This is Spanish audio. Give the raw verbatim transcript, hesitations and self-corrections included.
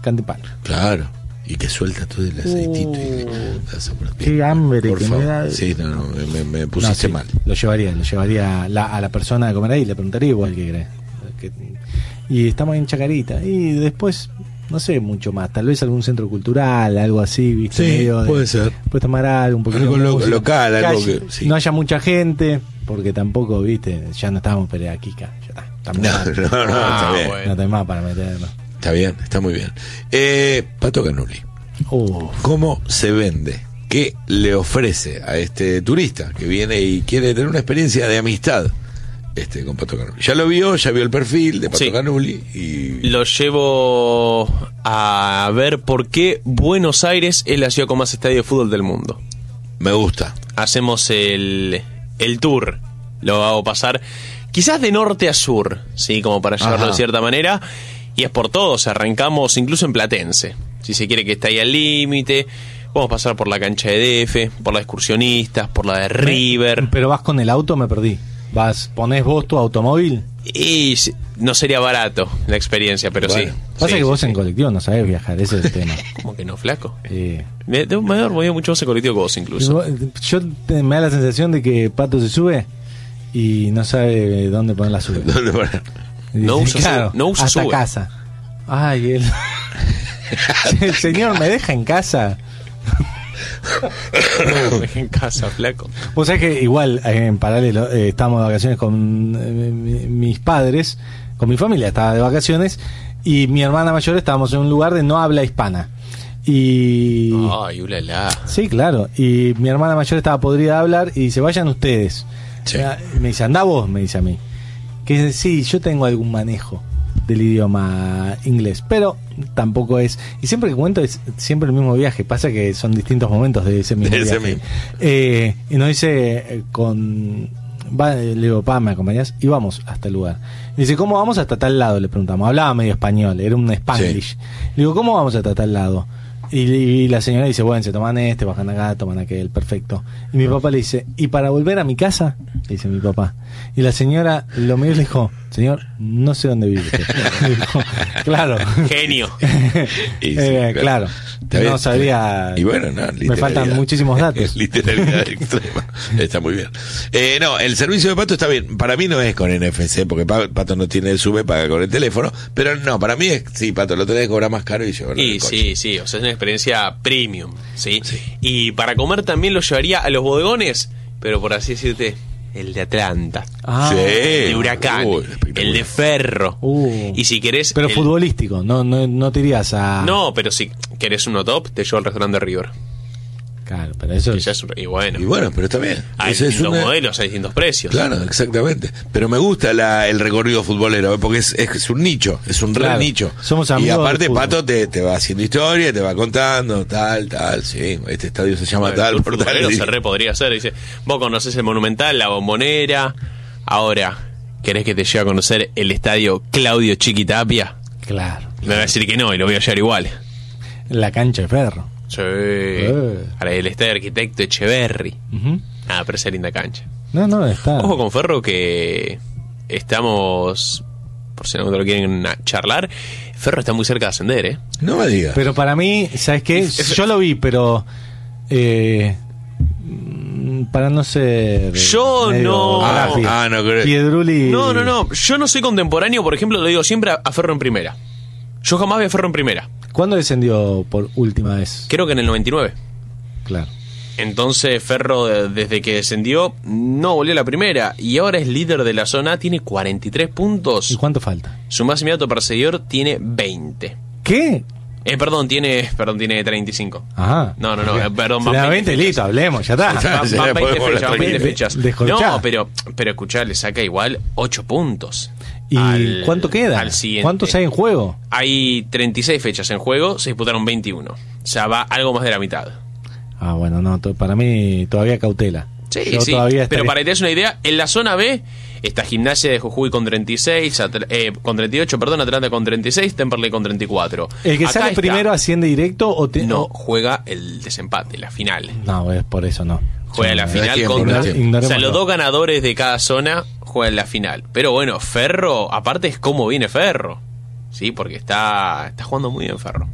Cantipalo. Claro. Y que suelta todo el aceitito. Uh, y qué hambre por que favor. me da. Sí, no, no, me, me pusiste no, sí, mal. Lo llevaría, lo llevaría a la, a la persona a comer ahí, le preguntaría igual que cree. Que, y estamos en Chacarita. Y después, no sé mucho más. Tal vez algún centro cultural, algo así, ¿viste? Sí, medio de, puede ser. Puedes tomar algo, un poquito algo de lo, música, local, que algo haya, que. Sí. No haya mucha gente, porque tampoco, ¿viste? Ya no estábamos peleando aquí, ya está. No, no, no, ah, está bien. Bueno. No tenés más para meternos. Está bien, está muy bien. Eh, Pato Canuli. Uf. ¿Cómo se vende? ¿Qué le ofrece a este turista que viene y quiere tener una experiencia de amistad este con Pato Canuli? Ya lo vio, ya vio el perfil de Pato sí. Canuli y lo llevo a ver por qué Buenos Aires es la ciudad con más estadios de fútbol del mundo. Me gusta. Hacemos el, el tour, lo hago pasar quizás de norte a sur, sí, como para llevarlo Ajá. de cierta manera, y es por todos, arrancamos incluso en Platense. Si se quiere que esté ahí al límite, vamos a pasar por la cancha de D F, por la de excursionistas, por la de River. Pero vas con el auto, me perdí. Vas, ponés vos tu automóvil. Y no sería barato la experiencia, pero bueno, sí. Pasa sí, que sí, vos sí. en colectivo no sabés viajar, ese es el tema. ¿Cómo que no, flaco? Sí. Me, me he movido mucho más en colectivo que vos, incluso. Yo te, me da la sensación de que Pato se sube y no sabe dónde poner la sube. ¿Dónde poner? No usa claro, no usa hasta sube. casa. Ay, él. El señor me deja en casa. Me deja en casa, flaco. Vos sabés que igual eh, en paralelo eh, estábamos de vacaciones con eh, mi, mis padres, con mi familia estaba de vacaciones y mi hermana mayor estábamos en un lugar de no habla hispana. Y ay, ulala. Sí, claro. Y mi hermana mayor estaba podrida de hablar y dice, vayan ustedes. Sí. Me dice, andá vos, me dice a mí. Que dice, sí, yo tengo algún manejo del idioma inglés, pero tampoco es, y siempre que cuento es siempre el mismo viaje, pasa que son distintos momentos de ese mismo de viaje. Ese mismo. Eh, y nos dice eh, con va, le digo, pa, ¿me acompañás? Y vamos hasta el lugar. Y dice, ¿cómo vamos hasta tal lado? Le preguntamos, hablaba medio español, era un spanglish. Sí. Le digo, ¿cómo vamos hasta tal lado? Y, y la señora dice, bueno, se toman este, bajan acá, toman aquel, perfecto. Y mi papá le dice, ¿y para volver a mi casa? Le dice mi papá. Y la señora lo miró y le dijo, señor, no sé dónde vive usted. Dijo, claro. Genio. Y sí, eh, claro. claro. No sabría. Y bueno, no, me faltan muchísimos datos. Literalidad extrema. Está muy bien. Eh, no, el servicio de Pato está bien. Para mí no es con N F C, porque Pato no tiene el sube, paga con el teléfono. Pero no, para mí es, sí, Pato, lo tenés que cobrar más caro y llevarlo. Y en el coche. sí, sí, o sea, es una experiencia premium, ¿sí? Sí. Y para comer también lo llevaría a los bodegones, pero por así decirte, el de Atlanta, ah, sí. el de Huracán, Uy, el de Ferro. Uh, y si querés... Pero el... futbolístico, no, no, no te irías a... No, pero si querés uno top, te llevo al restaurante de River. Claro, pero eso es... es un... Y bueno. Y bueno, pero está bien. Hay Ese distintos es una... modelos, hay distintos precios. Claro, exactamente. Pero me gusta la, el recorrido futbolero, porque es, es un nicho, es un claro. re nicho. Somos amigos. Y aparte Pato te, te va haciendo historia, te va contando, tal, tal, sí, este estadio se llama bueno, tal, el por tal. Se re podría hacer, dice, vos conocés el Monumental, la Bombonera, ahora, ¿querés que te lleve a conocer el estadio Claudio Chiquitapia? Claro. Me va a decir que no, y lo voy a hallar igual. La cancha de Ferro. Sí. Eh. Ahora el estadio Arquitecto Echeverry. Uh-huh. Ah, pero esa linda cancha. No, no, está. Ojo con Ferro que estamos, por si no lo quieren charlar, Ferro está muy cerca de ascender, ¿eh? No me digas. Pero para mí, ¿sabes qué? Es, yo lo vi, pero eh, para no ser yo no ah, ah, no creo. Piedruli. No, no, no. Yo no soy contemporáneo, por ejemplo, lo digo siempre a, a Ferro en primera. Yo jamás vi a Ferro en primera. ¿Cuándo descendió por última vez? Creo que en el noventa y nueve. Claro. Entonces Ferro, desde que descendió, no volvió a la primera. Y ahora es líder de la zona, tiene cuarenta y tres puntos. ¿Y cuánto falta? Su más inmediato perseguidor tiene veinte. ¿Qué? Eh, perdón, tiene perdón tiene treinta y cinco. Ajá. No, no, no, eh, perdón. Se da veinte, listo, hablemos, ya está. Van, Ya, van ya veinte podemos fechas, van veinte fechas. Descolchá. No, pero, pero escuchá, le saca igual ocho puntos. ¿Y al, cuánto queda? Al siguiente. ¿Cuántos hay en juego? Hay treinta y seis fechas en juego, se disputaron veintiuno. O sea, va algo más de la mitad. Ah, bueno, no, to- para mí todavía cautela. Sí, Yo sí, todavía pero estaría... para que te des una idea, en la zona B está Gimnasia de Jujuy con treinta y seis, Atl- eh, con treinta y ocho, perdón, Atlanta con treinta y seis, Temperley con treinta y cuatro. ¿El que Acá sale está. primero asciende directo o te... No, o- juega el desempate, la final. No, es por eso no. Juega la no, final tiempo, contra... no O tiempo. sea, Ignorémoslo. los dos ganadores de cada zona juegan la final. Pero bueno, Ferro, aparte es cómo viene Ferro. Sí, porque está, está jugando muy bien Ferro.